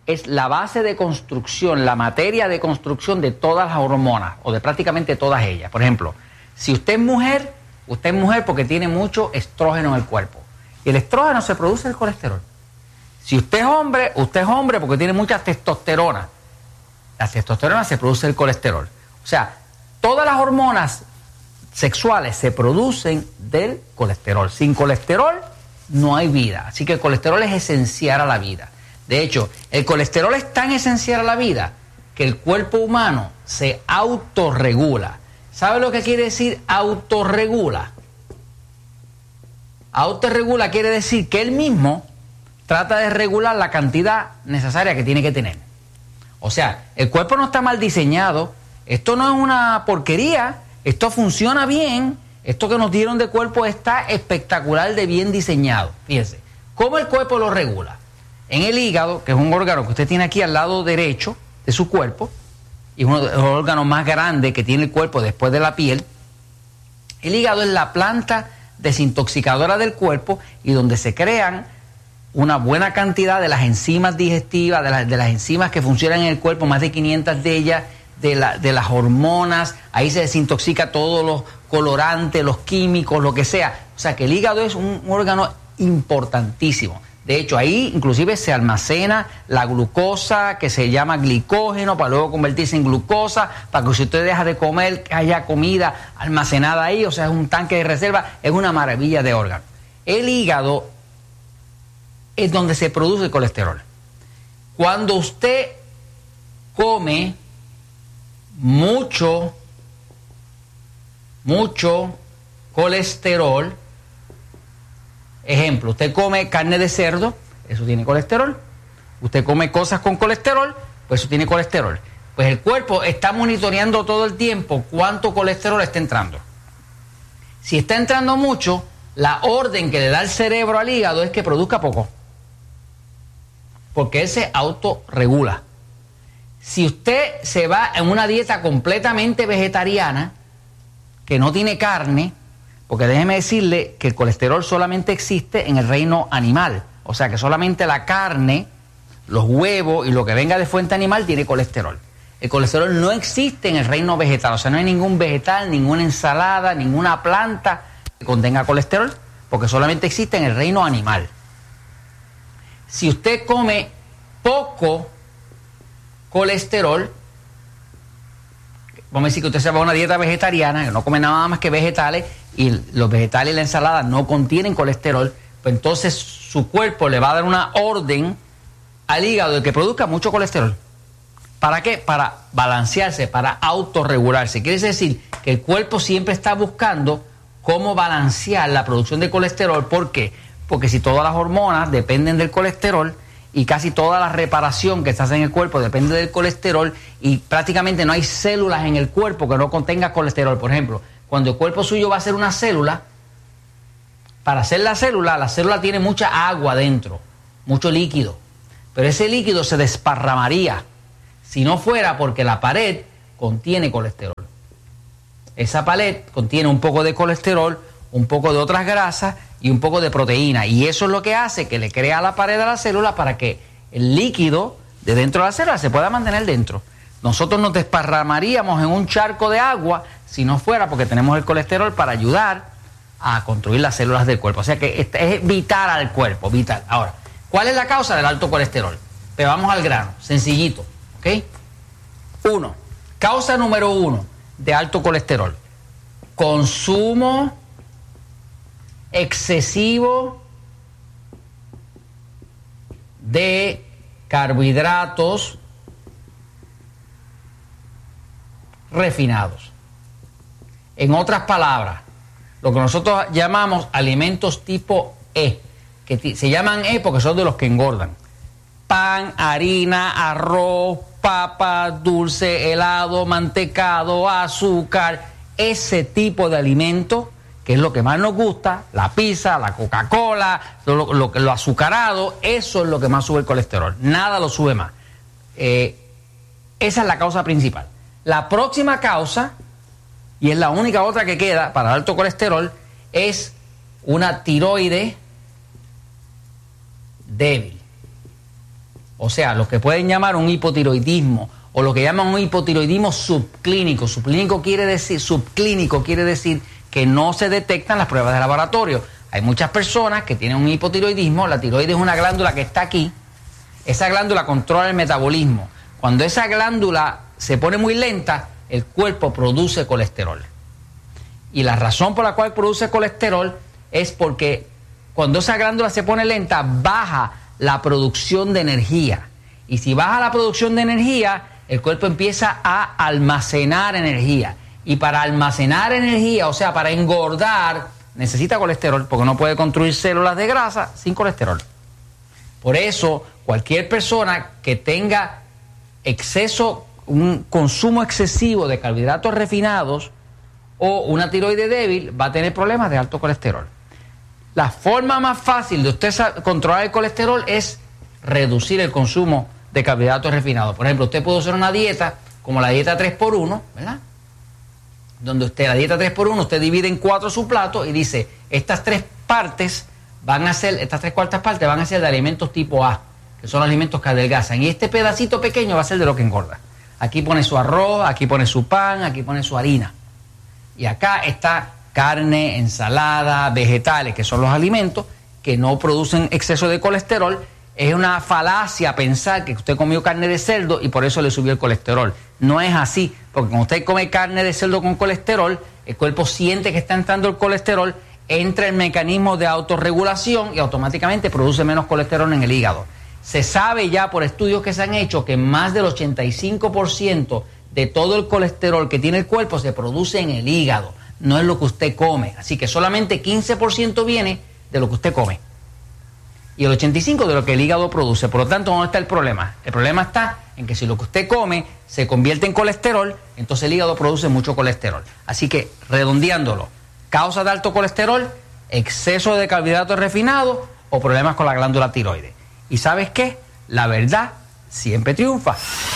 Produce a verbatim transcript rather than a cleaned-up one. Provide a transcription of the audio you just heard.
es la base de construcción, la materia de construcción de todas las hormonas, o de prácticamente todas ellas. Por ejemplo, si usted es mujer, usted es mujer porque tiene mucho estrógeno en el cuerpo. Y el estrógeno se produce del colesterol. Si usted es hombre, usted es hombre porque tiene mucha testosterona. La testosterona se produce del colesterol. O sea, todas las hormonas sexuales se producen del colesterol. Sin colesterol no hay vida. Así que el colesterol es esencial a la vida. De hecho, el colesterol es tan esencial a la vida que el cuerpo humano se autorregula. ¿Sabe lo que quiere decir autorregula? Autorregula quiere decir que él mismo trata de regular la cantidad necesaria que tiene que tener. O sea, el cuerpo no está mal diseñado. Esto no es una porquería. Esto funciona bien. Esto que nos dieron de cuerpo está espectacular de bien diseñado. Fíjense, ¿cómo el cuerpo lo regula? En el hígado, que es un órgano que usted tiene aquí al lado derecho de su cuerpo, y uno de los órganos más grandes que tiene el cuerpo después de la piel, el hígado es la planta desintoxicadora del cuerpo y donde se crean una buena cantidad de las enzimas digestivas, de, la, de las enzimas que funcionan en el cuerpo, más de quinientas de ellas, de, la, de las hormonas. Ahí se desintoxica todos los colorantes, los químicos, lo que sea. O sea que el hígado es un, un órgano importantísimo. De hecho, ahí inclusive se almacena la glucosa, que se llama glicógeno, para luego convertirse en glucosa, para que si usted deja de comer, haya comida almacenada ahí. O sea, es un tanque de reserva, es una maravilla de órgano. El hígado es donde se produce el colesterol. Cuando usted come mucho, mucho colesterol, ejemplo, usted come carne de cerdo, eso tiene colesterol. Usted come cosas con colesterol, pues eso tiene colesterol. Pues el cuerpo está monitoreando todo el tiempo cuánto colesterol está entrando. Si está entrando mucho, la orden que le da el cerebro al hígado es que produzca poco, porque él se autorregula. Si usted se va en una dieta completamente vegetariana, que no tiene carne, porque déjeme decirle que el colesterol solamente existe en el reino animal, o sea que solamente la carne, los huevos y lo que venga de fuente animal tiene colesterol. El colesterol no existe en el reino vegetal, o sea no hay ningún vegetal, ninguna ensalada, ninguna planta que contenga colesterol, porque solamente existe en el reino animal. Si usted come poco colesterol, vamos a decir que usted se va a una dieta vegetariana, que no come nada más que vegetales, y los vegetales y la ensalada no contienen colesterol, pues entonces su cuerpo le va a dar una orden al hígado de que produzca mucho colesterol. ¿Para qué? Para balancearse, para autorregularse. Quiere decir que el cuerpo siempre está buscando cómo balancear la producción de colesterol. ¿Por qué? Porque si todas las hormonas dependen del colesterol y casi toda la reparación que se hace en el cuerpo depende del colesterol y prácticamente no hay células en el cuerpo que no contengan colesterol. Por ejemplo, cuando el cuerpo suyo va a hacer una célula, para hacer la célula, la célula tiene mucha agua dentro, mucho líquido, pero ese líquido se desparramaría si no fuera porque la pared contiene colesterol. Esa pared contiene un poco de colesterol, un poco de otras grasas y un poco de proteína, y eso es lo que hace que le crea la pared a la célula para que el líquido de dentro de la célula se pueda mantener dentro. Nosotros nos desparramaríamos en un charco de agua si no fuera porque tenemos el colesterol para ayudar a construir las células del cuerpo. O sea que es vital al cuerpo, vital. Ahora, ¿cuál es la causa del alto colesterol? Pero vamos al grano, sencillito, ¿ok? Uno, causa número uno de alto colesterol: consumo excesivo de carbohidratos refinados. En otras palabras, lo que nosotros llamamos alimentos tipo E, que se llaman E porque son de los que engordan. Pan, harina, arroz, papa, dulce, helado, mantecado, azúcar, ese tipo de alimentos, que es lo que más nos gusta, la pizza, la Coca-Cola, lo, lo, lo azucarado, eso es lo que más sube el colesterol. Nada lo sube más. Eh, esa es la causa principal. La próxima causa, y es la única otra que queda para el alto colesterol, es una tiroide débil. O o sea, lo que pueden llamar un hipotiroidismo o lo que llaman un hipotiroidismo subclínico. Subclínico quiere decir, subclínico quiere decir que no se detectan las pruebas de laboratorio. Hay muchas personas que tienen un hipotiroidismo, la tiroides es una glándula que está aquí, esa glándula controla el metabolismo. Cuando esa glándula se pone muy lenta, el cuerpo produce colesterol. Y la razón por la cual produce colesterol es porque cuando esa glándula se pone lenta, baja la producción de energía. Y si baja la producción de energía, el cuerpo empieza a almacenar energía. Y para almacenar energía, o sea, para engordar, necesita colesterol, porque no puede construir células de grasa sin colesterol. Por eso, cualquier persona que tenga exceso, un consumo excesivo de carbohidratos refinados o una tiroide débil, va a tener problemas de alto colesterol. La forma más fácil de usted controlar el colesterol es reducir el consumo de carbohidratos refinados. Por ejemplo, usted puede hacer una dieta como la dieta tres por uno, ¿verdad? Donde usted, la dieta tres por uno, usted divide en cuatro su plato y dice, estas tres partes van a ser, estas tres cuartas partes van a ser de alimentos tipo A, que son alimentos que adelgazan. Y este pedacito pequeño va a ser de lo que engorda. Aquí pone su arroz, aquí pone su pan, aquí pone su harina. Y acá está carne, ensalada, vegetales, que son los alimentos que no producen exceso de colesterol. Es una falacia pensar que usted comió carne de cerdo y por eso le subió el colesterol. No es así, porque cuando usted come carne de cerdo con colesterol, el cuerpo siente que está entrando el colesterol, entra el mecanismo de autorregulación y automáticamente produce menos colesterol en el hígado. Se sabe ya por estudios que se han hecho que más del ochenta y cinco por ciento de todo el colesterol que tiene el cuerpo se produce en el hígado, no es lo que usted come. Así que solamente quince por ciento viene de lo que usted come y el ochenta y cinco por ciento de lo que el hígado produce. Por lo tanto, ¿dónde está el problema? El problema está en que si lo que usted come se convierte en colesterol, entonces el hígado produce mucho colesterol. Así que, redondeándolo, causa de alto colesterol, exceso de carbohidratos refinados o problemas con la glándula tiroides. ¿Y sabes qué? La verdad siempre triunfa.